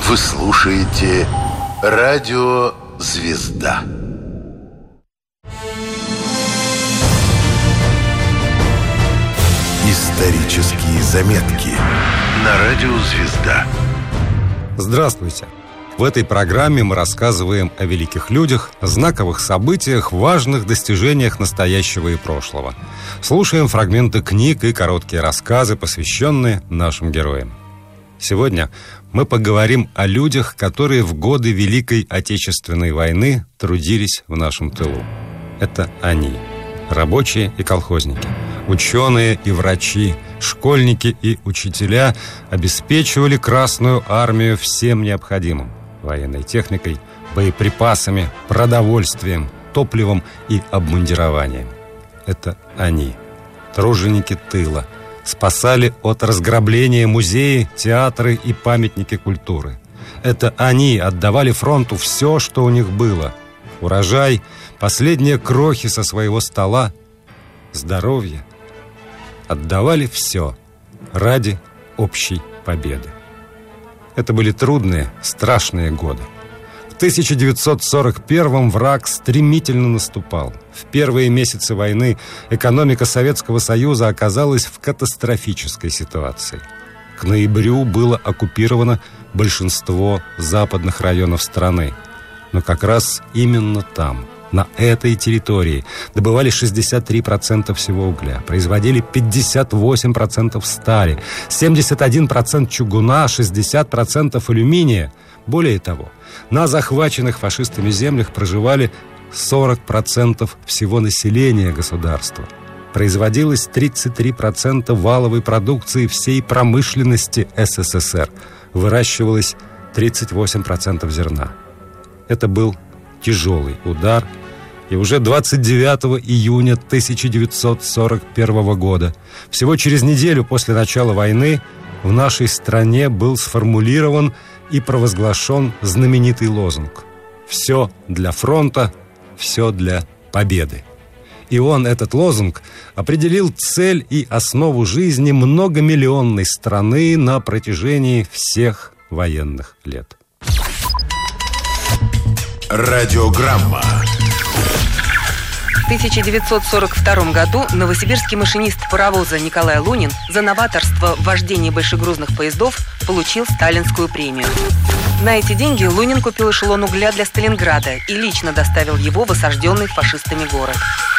Вы слушаете «Радио Звезда». Исторические заметки на «Радио Звезда». Здравствуйте! В этой программе мы рассказываем о великих людях, знаковых событиях, важных достижениях настоящего и прошлого. Слушаем фрагменты книг и короткие рассказы, посвященные нашим героям. Сегодня мы поговорим о людях, которые в годы Великой Отечественной войны трудились в нашем тылу. Это они, рабочие и колхозники, ученые и врачи, школьники и учителя обеспечивали Красную армию всем необходимым: военной техникой, боеприпасами, продовольствием, топливом и обмундированием. Это они, труженики тыла, спасали от разграбления музеи, театры и памятники культуры. Это они отдавали фронту все, что у них было: урожай, последние крохи со своего стола, здоровье. Отдавали все ради общей победы. Это были трудные, страшные годы. В 1941-м враг стремительно наступал. В первые месяцы войны экономика Советского Союза оказалась в катастрофической ситуации. К ноябрю было оккупировано большинство западных районов страны. Но как раз именно там, на этой территории, добывали 63% всего угля, производили 58% стали, 71% чугуна, 60% алюминия. Более того, на захваченных фашистами землях проживали 40% всего населения государства. Производилось 33% валовой продукции всей промышленности СССР. Выращивалось 38% зерна. Это был тяжелый удар, и уже 29 июня 1941 года, всего через неделю после начала войны, в нашей стране был сформулирован и провозглашен знаменитый лозунг: «Все для фронта, все для победы». И он, этот лозунг, определил цель и основу жизни многомиллионной страны на протяжении всех военных лет. Радиограмма. В 1942 году новосибирский машинист паровоза Николай Лунин за новаторство в вождении большегрузных поездов получил сталинскую премию. На эти деньги Лунин купил эшелон угля для Сталинграда и лично доставил его в осажденный фашистами город.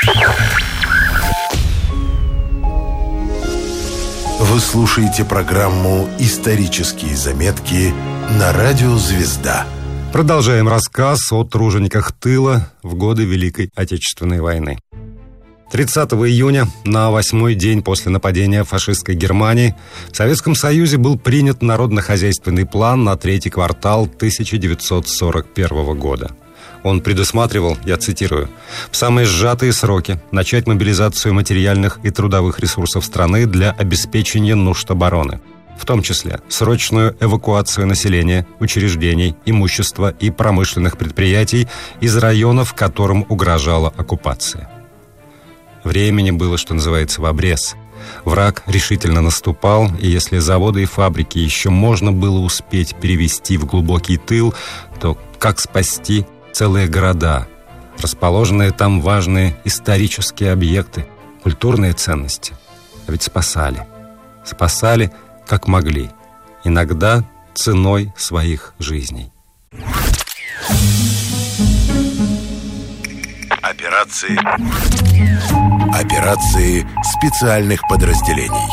Вы слушаете программу «Исторические заметки» на «Радио Звезда». Продолжаем рассказ о тружениках тыла в годы Великой Отечественной войны. 30 июня, на 8-й день после нападения фашистской Германии, в Советском Союзе был принят народно-хозяйственный план на третий квартал 1941 года. Он предусматривал, я цитирую, в самые сжатые сроки начать мобилизацию материальных и трудовых ресурсов страны для обеспечения нужд обороны, в том числе срочную эвакуацию населения, учреждений, имущества и промышленных предприятий из районов, которым угрожала оккупация. Времени было, что называется, в обрез. Враг решительно наступал, и если заводы и фабрики еще можно было успеть перевести в глубокий тыл, то как спасти целые города, расположенные там важные исторические объекты, культурные ценности? А ведь спасали как могли, иногда ценой своих жизней. Операции специальных подразделений.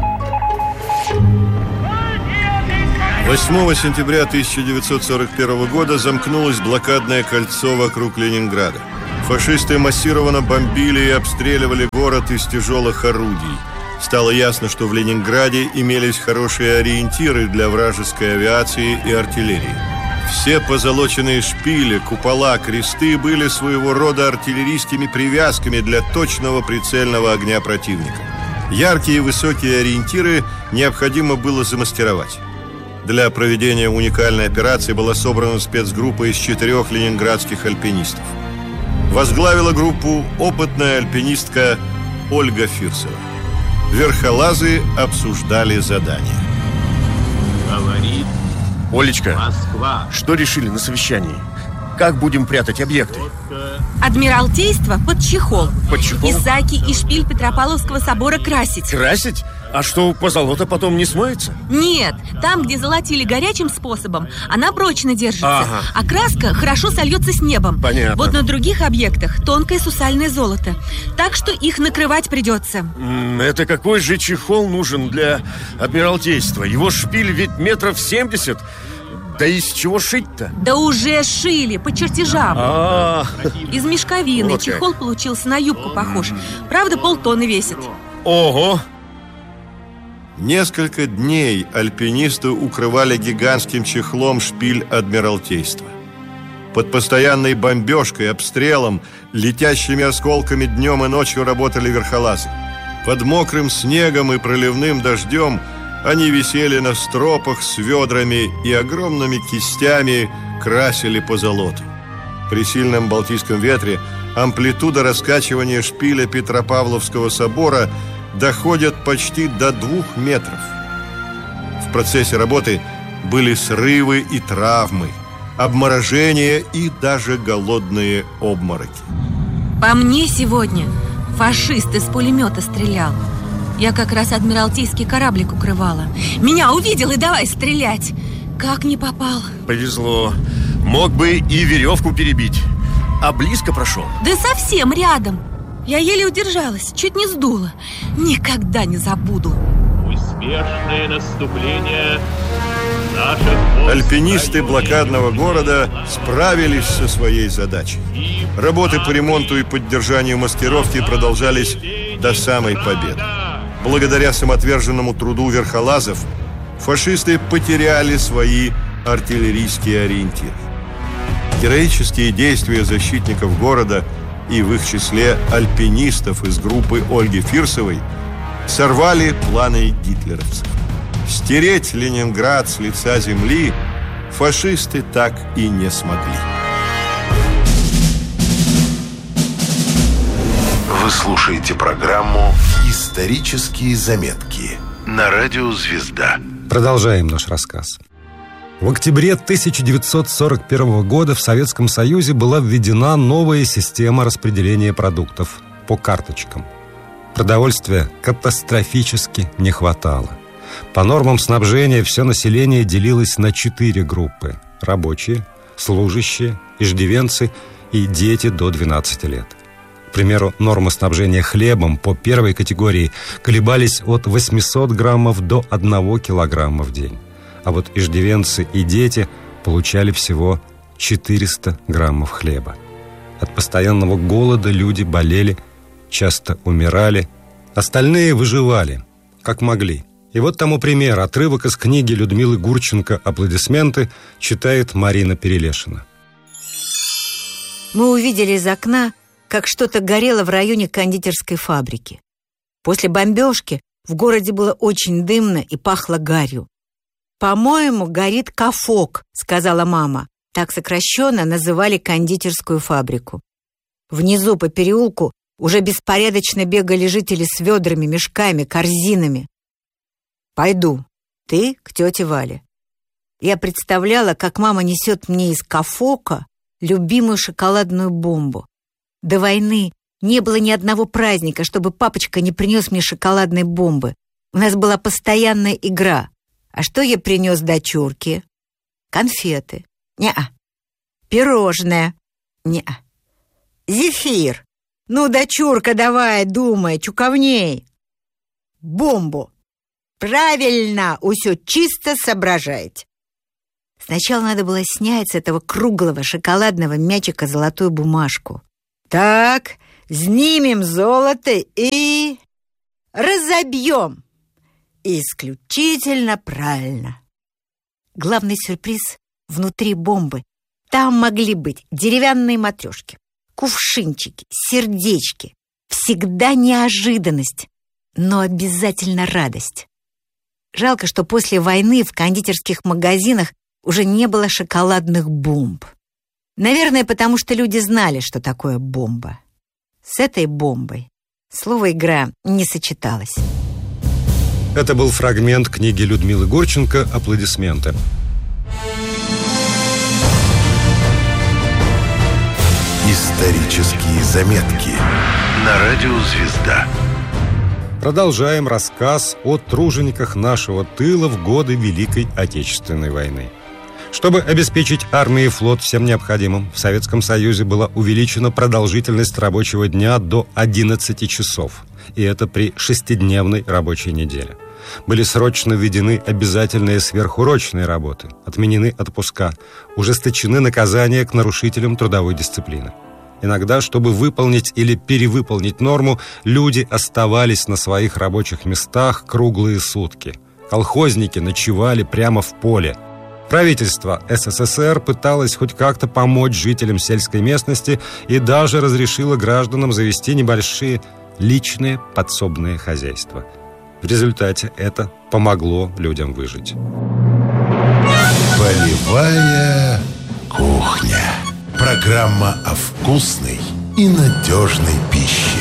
8 сентября 1941 года замкнулось блокадное кольцо вокруг Ленинграда. Фашисты массированно бомбили и обстреливали город из тяжелых орудий. Стало ясно, что в Ленинграде имелись хорошие ориентиры для вражеской авиации и артиллерии. Все позолоченные шпили, купола, кресты были своего рода артиллерийскими привязками для точного прицельного огня противника. Яркие и высокие ориентиры необходимо было замаскировать. Для проведения уникальной операции была собрана спецгруппа из 4 ленинградских альпинистов. Возглавила группу опытная альпинистка Ольга Фирсова. Верхолазы обсуждали задание. Говорит Олечка, Москва. что решили на совещании? Как будем прятать объекты? Адмиралтейство под чехол. Под чехол? И саки, и шпиль Петропавловского собора красить. Красить? А что, позолота потом не смоется? Нет, там, где золотили горячим способом, она прочно держится. Ага. А краска хорошо сольется с небом. Понятно. Вот на других объектах тонкое сусальное золото. Так что их накрывать придется. Это какой же чехол нужен для Адмиралтейства? Его шпиль ведь 70 метров. Да из чего шить-то? Да уже шили, по чертежам. Из мешковины. Вот чехол получился на юбку похож. Правда, полтонны весит. Ого! Несколько дней альпинисты укрывали гигантским чехлом шпиль Адмиралтейства. Под постоянной бомбежкой, обстрелом, летящими осколками днем и ночью работали верхолазы. Под мокрым снегом и проливным дождем они висели на стропах с ведрами и огромными кистями красили позолоту. При сильном балтийском ветре амплитуда раскачивания шпиля Петропавловского собора доходит почти до 2 метров. В процессе работы были срывы и травмы, обморожения и даже голодные обмороки. По мне сегодня фашист из пулемета стрелял. Я как раз адмиралтейский кораблик укрывала. Меня увидел и давай стрелять. Как не попал? Повезло. Мог бы и веревку перебить. А близко прошел? Да совсем рядом. Я еле удержалась, чуть не сдула. Никогда не забуду. Успешное наступление наших... Альпинисты блокадного города справились со своей задачей. Работы по ремонту и поддержанию маскировки продолжались до самой победы. Благодаря самоотверженному труду верхолазов фашисты потеряли свои артиллерийские ориентиры. Героические действия защитников города и в их числе альпинистов из группы Ольги Фирсовой сорвали планы гитлеровцев. Стереть Ленинград с лица земли фашисты так и не смогли. Вы слушаете программу «Исторические заметки» на радио «Звезда». Продолжаем наш рассказ. В октябре 1941 года в Советском Союзе была введена новая система распределения продуктов по карточкам. Продовольствия катастрофически не хватало. По нормам снабжения все население делилось на 4 группы: рабочие, служащие, иждивенцы и дети до 12 лет. К примеру, нормы снабжения хлебом по первой категории колебались от 800 граммов до 1 килограмма в день. А вот иждивенцы и дети получали всего 400 граммов хлеба. От постоянного голода люди болели, часто умирали. Остальные выживали, как могли. И вот тому пример. Отрывок из книги Людмилы Гурченко «Аплодисменты» читает Марина Перелешина. Мы увидели из окна, как что-то горело в районе кондитерской фабрики. После бомбежки в городе было очень дымно и пахло гарью. «По-моему, горит Кафок», — сказала мама. Так сокращенно называли кондитерскую фабрику. Внизу по переулку уже беспорядочно бегали жители с ведрами, мешками, корзинами. «Пойду, ты к тете Вале». Я представляла, как мама несет мне из Кафока любимую шоколадную бомбу. До войны не было ни одного праздника, чтобы папочка не принес мне шоколадной бомбы. У нас была постоянная игра. А что я принес дочурке? Конфеты. Не-а. Пирожное. Не-а. Зефир. Ну, дочурка, давай, думай, чуковней. Бомбу. Правильно, усё чисто соображаете. Сначала надо было снять с этого круглого шоколадного мячика золотую бумажку. Так, снимем золото и разобьем. Исключительно правильно. Главный сюрприз внутри бомбы. Там могли быть деревянные матрешки, кувшинчики, сердечки. Всегда неожиданность, но обязательно радость. Жалко, что после войны в кондитерских магазинах уже не было шоколадных бомб. Наверное, потому что люди знали, что такое бомба. С этой бомбой слово «игра» не сочеталось. Это был фрагмент книги Людмилы Гурченко «Аплодисменты». Исторические заметки. На радио «Звезда». Продолжаем рассказ о тружениках нашего тыла в годы Великой Отечественной войны. Чтобы обеспечить армии и флот всем необходимым, в Советском Союзе была увеличена продолжительность рабочего дня до 11 часов. И это при 6-дневной рабочей неделе. Были срочно введены обязательные сверхурочные работы, отменены отпуска, ужесточены наказания к нарушителям трудовой дисциплины. Иногда, чтобы выполнить или перевыполнить норму, люди оставались на своих рабочих местах круглые сутки. Колхозники ночевали прямо в поле. Правительство СССР пыталось хоть как-то помочь жителям сельской местности и даже разрешило гражданам завести небольшие личные подсобные хозяйства. В результате это помогло людям выжить. Полевая кухня. Программа о вкусной и надежной пище.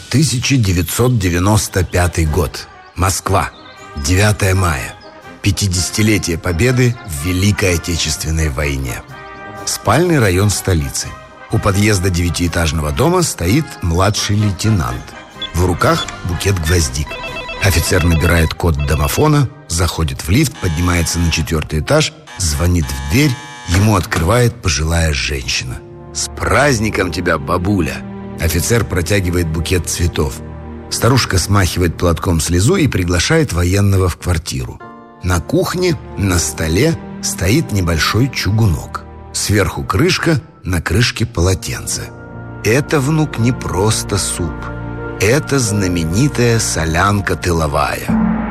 1995 год. Москва. 9 мая. 50-летие Победы в Великой Отечественной войне. Спальный район столицы. У подъезда 9-этажного дома стоит младший лейтенант. В руках букет гвоздик. Офицер набирает код домофона, заходит в лифт, поднимается на 4-й этаж, звонит в дверь. Ему открывает пожилая женщина. «С праздником тебя, бабуля!» Офицер протягивает букет цветов. Старушка смахивает платком слезу и приглашает военного в квартиру. На кухне на столе стоит небольшой чугунок. Сверху крышка, на крышке полотенце. Это, внук, не просто суп. Это знаменитая солянка тыловая.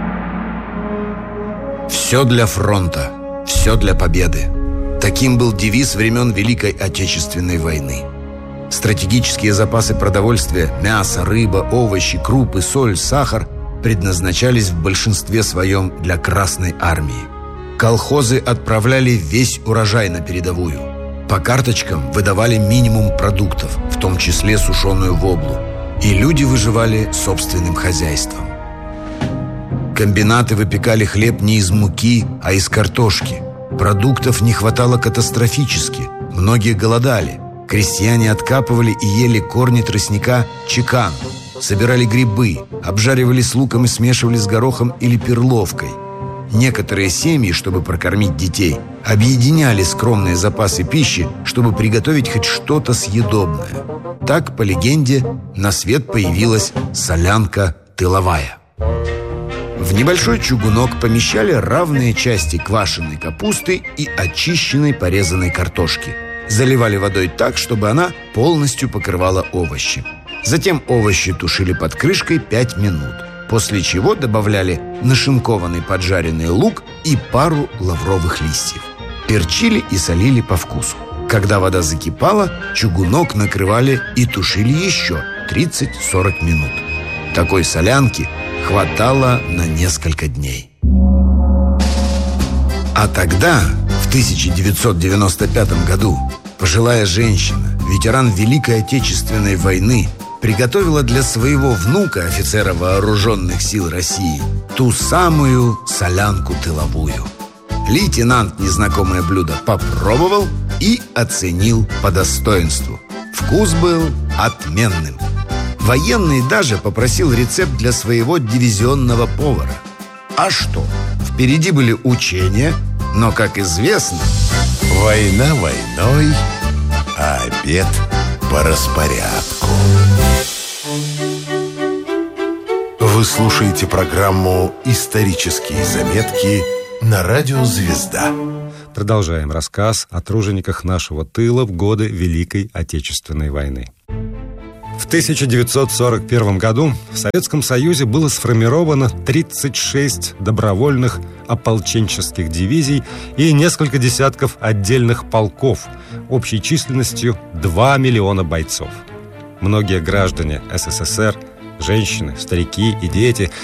Все для фронта, все для победы. Таким был девиз времен Великой Отечественной войны. Стратегические запасы продовольствия, мясо, рыба, овощи, крупы, соль, сахар предназначались в большинстве своем для Красной армии. Колхозы отправляли весь урожай на передовую. По карточкам выдавали минимум продуктов, в том числе сушеную воблу. И люди выживали собственным хозяйством. Комбинаты выпекали хлеб не из муки, а из картошки. Продуктов не хватало катастрофически. Многие голодали. Крестьяне откапывали и ели корни тростника чекан. Собирали грибы, обжаривали с луком и смешивали с горохом или перловкой. Некоторые семьи, чтобы прокормить детей, объединяли скромные запасы пищи, чтобы приготовить хоть что-то съедобное. Так, по легенде, на свет появилась солянка тыловая. В небольшой чугунок помещали равные части квашеной капусты и очищенной порезанной картошки. Заливали водой так, чтобы она полностью покрывала овощи. Затем овощи тушили под крышкой 5 минут, после чего добавляли нашинкованный поджаренный лук и пару лавровых листьев. Перчили и солили по вкусу. Когда вода закипала, чугунок накрывали и тушили еще 30-40 минут. Такой солянки хватало на несколько дней. А тогда, в 1995 году, пожилая женщина, ветеран Великой Отечественной войны, приготовила для своего внука, офицера Вооруженных сил России, ту самую солянку тыловую. Лейтенант незнакомое блюдо попробовал и оценил по достоинству. Вкус был отменным. Военный даже попросил рецепт для своего дивизионного повара. А что? Впереди были учения, но, как известно, война войной, а обед по распорядку. Вы слушаете программу «Исторические заметки» на радио «Звезда». Продолжаем рассказ о тружениках нашего тыла в годы Великой Отечественной войны. В 1941 году в Советском Союзе было сформировано 36 добровольных ополченческих дивизий и несколько десятков отдельных полков общей численностью 2 миллиона бойцов. Многие граждане СССР, женщины, старики и дети